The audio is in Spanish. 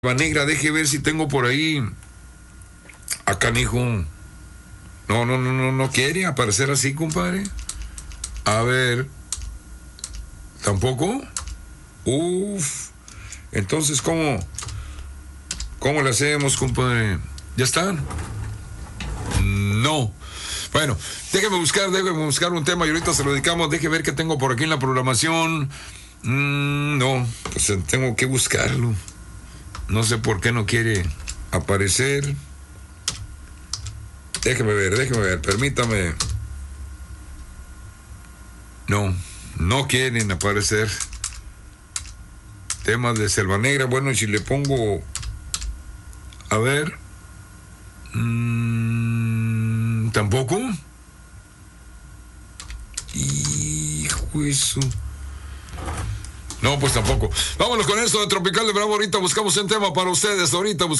Negra, deje ver si tengo por ahí. Acá, mijo. No quiere aparecer así, compadre. A ver. ¿Tampoco? Uf. Entonces, ¿cómo le hacemos, compadre? ¿Ya están? No. Bueno, déjeme buscar un tema y ahorita se lo dedicamos. Deje ver qué tengo por aquí en la programación. No, pues tengo que buscarlo. No sé por qué no quiere aparecer. Déjeme ver, permítame. No quieren aparecer temas de Selva Negra. Bueno, y si le pongo, a ver, tampoco. Hijo eso. No, pues tampoco. Vámonos con esto de Tropical de Bravo. Ahorita buscamos un tema para ustedes. Ahorita buscamos.